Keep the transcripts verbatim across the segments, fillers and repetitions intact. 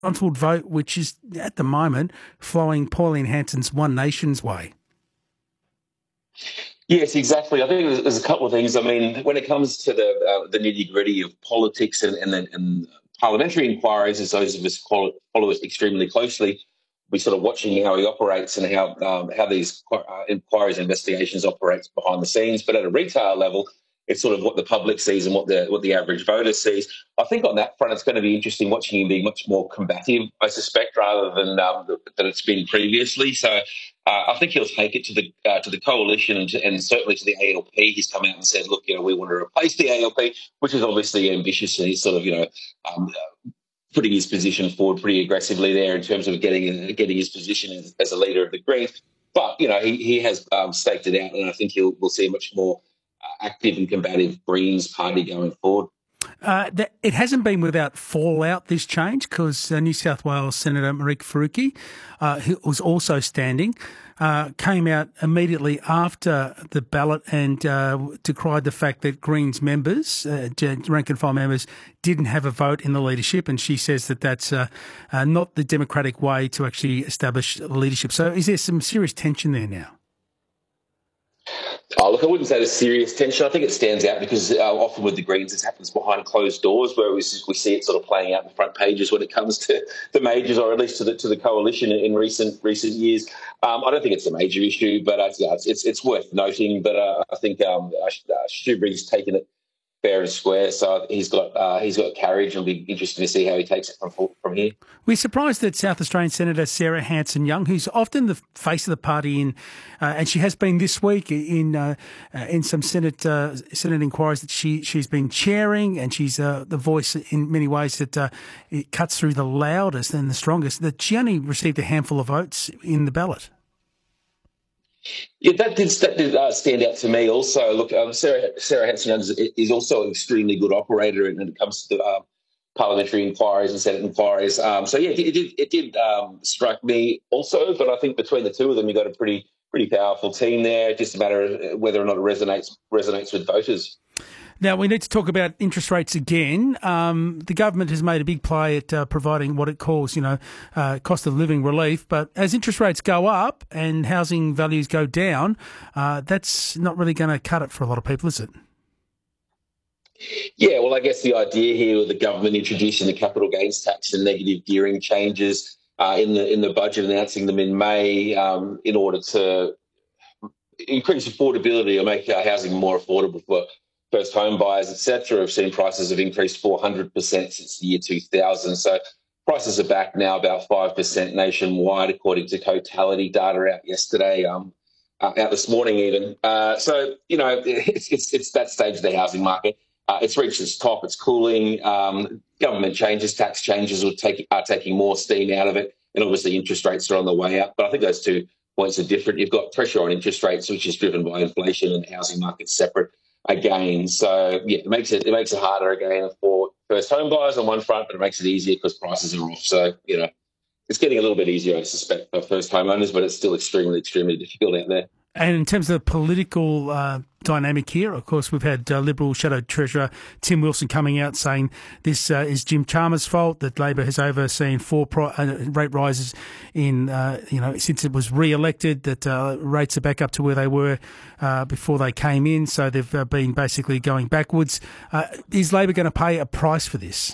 unfulfilled vote, which is at the moment flowing Pauline Hanson's One Nation's way. Yes, exactly. I think there's, there's a couple of things. I mean, when it comes to the uh, the nitty gritty of politics and and, and parliamentary inquiries, as those of us follow, follow it extremely closely, we're sort of watching how he operates and how um, how these uh, inquiries and investigations operate behind the scenes. But at a retail level, it's sort of what the public sees and what the what the average voter sees. I think on that front, it's going to be interesting watching him be much more combative, I suspect, rather than um, than it's been previously. So uh, I think he'll take it to the uh, to the coalition and, to, and certainly to the A L P. He's come out and said, look, you know, we want to replace the A L P, which is obviously ambitious, and he's sort of, you know, um, putting his position forward pretty aggressively there in terms of getting getting his position as, as a leader of the Greens. But, you know, he, he has um, staked it out, and I think he'll we'll see a much more uh, active and combative Greens party going forward. Uh, that, it hasn't been without fallout, this change, because uh, New South Wales Senator Marieke Faruqi, uh, who was also standing, uh, came out immediately after the ballot and uh, decried the fact that Greens members, uh, rank and file members, didn't have a vote in the leadership, and she says that that's uh, uh, not the democratic way to actually establish leadership. So is there some serious tension there now? Oh, look, I wouldn't say there's serious tension. I think it stands out because uh, often with the Greens, it happens behind closed doors, where we, we see it sort of playing out in the front pages when it comes to the majors, or at least to the to the coalition in recent recent years. Um, I don't think it's a major issue, but uh, yeah, it's, it's it's worth noting. But uh, I think um, uh, Shoebury's taken it fair and square, so he's got uh, he's got carriage. It'll be interesting to see how he takes it from from here. We're surprised that South Australian Senator Sarah Hanson-Young, who's often the face of the party, in, uh, and she has been this week in uh, uh, in some Senate uh, Senate inquiries that she she's been chairing, and she's uh, the voice in many ways that uh, it cuts through the loudest and the strongest. That she only received a handful of votes in the ballot. Yeah, that did, that did uh, stand out to me also. Look, um, Sarah, Sarah Hanson is, is also an extremely good operator when it comes to uh, parliamentary inquiries and Senate inquiries. Um, so, yeah, it, it did, it did um, strike me also, but I think between the two of them, you've got a pretty pretty powerful team there. Just a matter of whether or not it resonates resonates with voters. Now, we need to talk about interest rates again. Um, the government has made a big play at uh, providing what it calls, you know, uh, cost of living relief. But as interest rates go up and housing values go down, uh, that's not really going to cut it for a lot of people, is it? Yeah, well, I guess the idea here with the government introducing the capital gains tax and negative gearing changes uh, in the in the budget, announcing them in May um, in order to increase affordability or make our housing more affordable for first home buyers, et cetera, have seen prices have increased four hundred percent since the year two thousand. So prices are back now about five percent nationwide, according to Cotality data out yesterday, um, uh, out this morning even. Uh, so, you know, it's, it's, it's that stage of the housing market. Uh, it's reached its top. It's cooling. Um, government changes, tax changes will take, are taking more steam out of it. And obviously interest rates are on the way up. But I think those two points are different. You've got pressure on interest rates, which is driven by inflation, and the housing market's separate again. So, yeah, it makes it it makes it harder again for first home buyers on one front, but it makes it easier because prices are off. So, you know, it's getting a little bit easier, I suspect, for first homeowners, but it's still extremely, extremely difficult out there. And in terms of the political uh, dynamic here, of course, we've had uh, Liberal Shadow Treasurer Tim Wilson coming out saying this uh, is Jim Chalmers' fault, that Labor has overseen four pro- uh, rate rises in, uh, you know, since it was re-elected, that uh, rates are back up to where they were uh, before they came in. So they've uh, been basically going backwards. Uh, is Labor going to pay a price for this?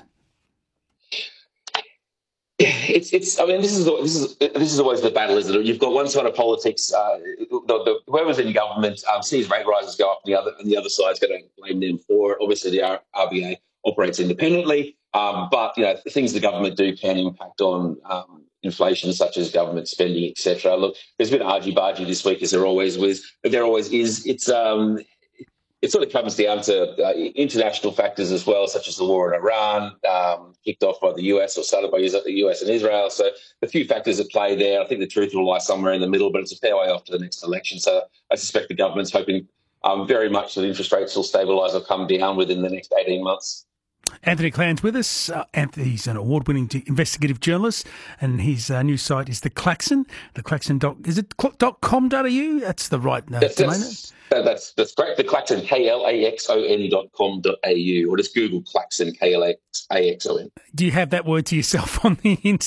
It's, it's. I mean, this is this is this is always the battle, isn't it? You've got one side of politics, uh, the, the, whoever's in government um, sees rate rises go up, and the other and the other side's going to blame them for it. Obviously, the R B A operates independently, um, but you know, the things the government do can impact on um, inflation, such as government spending, et cetera. Look, there's been argy-bargy this week, as there always was, but there always is. It's um. It sort of comes down to uh, international factors as well, such as the war in Iran, um, kicked off by the U S or started by the U S and Israel. So a few factors at play there. I think the truth will lie somewhere in the middle, but it's a fair way off to the next election. So I suspect the government's hoping um, very much that interest rates will stabilise or come down within the next eighteen months. Anthony Clan's with us. Uh, Anthony's an award-winning d- investigative journalist, and his uh, new site is The Klaxon. The Klaxon dot is it dot com dot a u? That's the right uh, that's, domain. That's, that, that's that's great. The Klaxon, K L A X O N dot com dot a u, or just Google Klaxon, K L A X O N. Do you have that word to yourself on the internet?